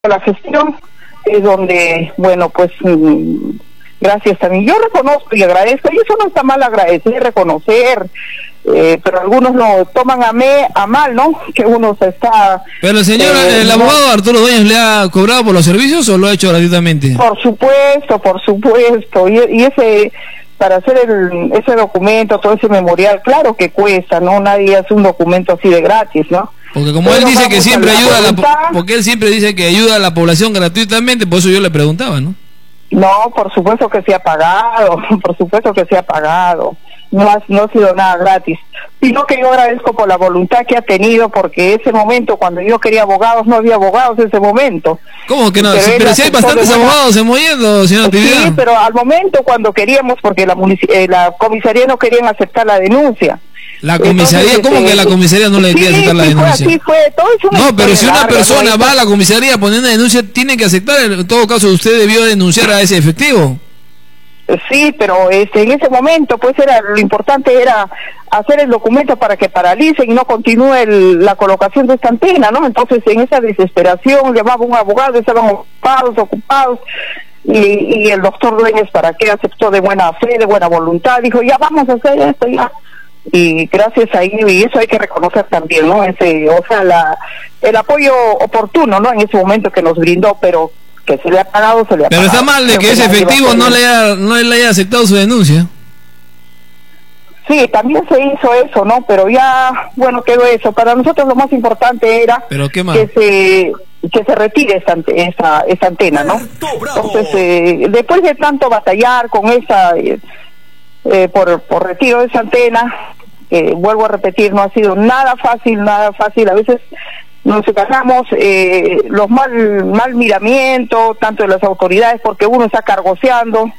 la gestión, es donde, bueno, pues gracias también. Yo reconozco y agradezco, y eso no está mal agradecer, reconocer, pero algunos lo toman a mal, ¿no? Que uno se está... Pero señor, ¿el abogado Arturo Dueñas le ha cobrado por los servicios o lo ha hecho gratuitamente? Por supuesto, y ese... Para hacer ese documento, todo ese memorial, claro que cuesta, ¿no? Nadie hace un documento así de gratis, ¿no? Porque como él dice que siempre ayuda porque él siempre dice que ayuda a la población gratuitamente, por eso yo le preguntaba, ¿no? No, por supuesto que se ha pagado, por supuesto que se ha pagado. No ha sido nada gratis, sino que yo agradezco por la voluntad que ha tenido, porque ese momento cuando yo quería abogados, no había abogados en ese momento. ¿Cómo que no? Pero si hay bastantes abogados en Mollendo, señor Natividad. Sí, pero al momento cuando queríamos, porque la comisaría no querían aceptar la denuncia. La comisaría, entonces, ¿cómo que la comisaría no le quería aceptar la denuncia? Así fue, todo eso. No, pero si una persona va a la comisaría a poner una denuncia, tiene que aceptar. En todo caso, usted debió denunciar a ese efectivo. Sí, pero en ese momento, pues lo importante era hacer el documento para que paralicen y no continúe la colocación de esta antena, ¿no? Entonces, en esa desesperación, llamaba un abogado, estaban ocupados, y el doctor Dueñas, ¿para qué? Aceptó de buena fe, de buena voluntad, dijo, ya vamos a hacer esto, ya. Y gracias a ello, y eso hay que reconocer también, ¿no? El apoyo oportuno, ¿no? En ese momento que nos brindó, pero que se le ha pagado, se le ha pagado. Pero está mal de que ese efectivo no le haya aceptado su denuncia. Sí, también se hizo eso, ¿no? Pero ya, bueno, quedó eso. Para nosotros lo más importante era que se retire esa antena, ¿no? Entonces, después de tanto batallar con esa... por retiro de esa antena, vuelvo a repetir, no ha sido nada fácil, a veces nos ganamos los mal miramiento tanto de las autoridades, porque uno está cargoseando,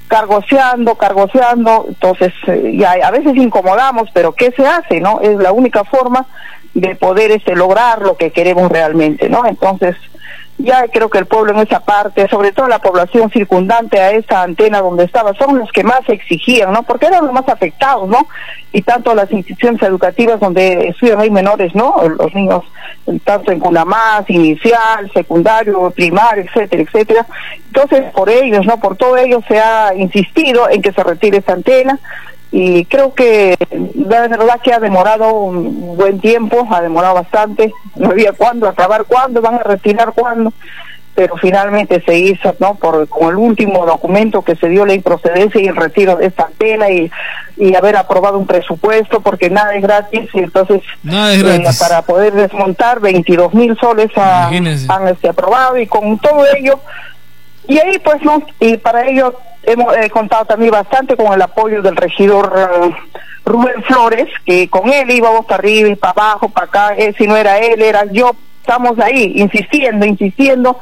entonces ya a veces incomodamos, pero ¿qué se hace, no? Es la única forma de poder lograr lo que queremos realmente, ¿no? Entonces ya creo que el pueblo en esa parte, sobre todo la población circundante a esa antena donde estaba, son los que más exigían, ¿no? Porque eran los más afectados, ¿no? Y tanto las instituciones educativas donde estudian hay menores, ¿no? Los niños, tanto en Cunamás, inicial, secundario, primario, etcétera. Entonces, por ellos, ¿no? Por todo ello se ha insistido en que se retire esa antena. Y creo que la verdad que ha demorado un buen tiempo, ha demorado bastante, no había cuándo acabar, cuándo van a retirar, cuándo, pero finalmente se hizo, ¿no? Con el último documento que se dio la improcedencia y el retiro de esta antena y haber aprobado un presupuesto, porque nada es gratis, y entonces para poder desmontar 22,000 soles han aprobado, y con todo ello, y ahí pues no, y para ello hemos contado también bastante con el apoyo del regidor Rubén Flores, que con él íbamos para arriba y para abajo, para acá, si no era él, era yo, estamos ahí insistiendo,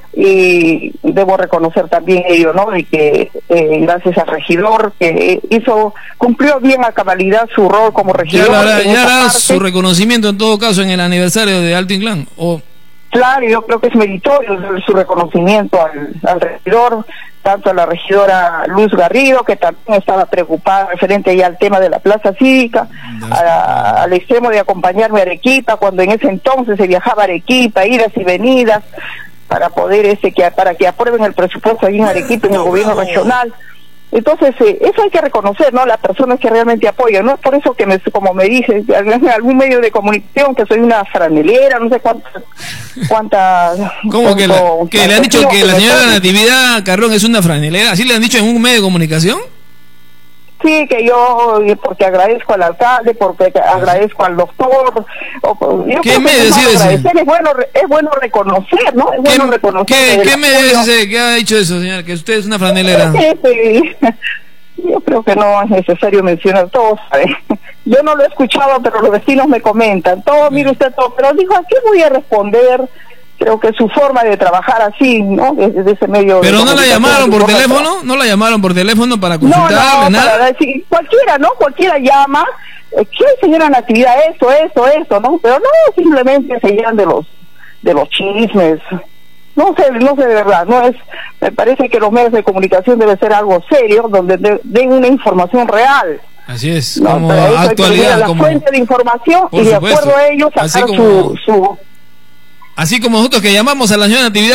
y debo reconocer también ello, ¿no? Y que gracias al regidor que cumplió bien a cabalidad su rol como regidor. Ya hará su reconocimiento en todo caso en el aniversario de Alto Inclán, ¿o? Claro, yo creo que es meritorio su reconocimiento al regidor, tanto a la regidora Luz Garrido, que también estaba preocupada referente ya al tema de la plaza cívica, al extremo de acompañarme a Arequipa, cuando en ese entonces se viajaba a Arequipa, idas y venidas, para poder para que aprueben el presupuesto allí en Arequipa, en el gobierno regional. Entonces, eso hay que reconocer, ¿no? Las personas que realmente apoyan, ¿no? Es por eso que, como me dice en algún medio de comunicación, que soy una franelera, no sé cuánta... ¿Cómo que le han dicho que la señora Natividad Carrón es una franelera? ¿Así le han dicho en un medio de comunicación? Sí, que yo, porque agradezco al alcalde, porque agradezco al doctor. ¿Qué me decís? Es bueno reconocer, ¿no? Es bueno reconocer. ¿Qué me dice? ¿Qué ha dicho eso, señora? Que usted es una franelera. Sí. Yo creo que no es necesario mencionar todo, ¿sabes? Yo no lo he escuchado, pero los vecinos me comentan. Todo, mire usted todo. Pero digo, ¿a qué voy a responder? Creo que su forma de trabajar así, ¿no? Desde ese medio. ¿Pero no la llamaron por teléfono? ¿No la llamaron por teléfono para consultarle, nada? Para decir, cualquiera, ¿no? Cualquiera llama. ¿Qué señora Natividad? Esto, ¿no? Pero no simplemente se llenan de los chismes. No sé de verdad, no es. Me parece que los medios de comunicación debe ser algo serio, donde den una información real. Así es, no, como actualidad, hay que la fuente de información y de acuerdo a ello sacar Así como nosotros que llamamos a la señora Natividad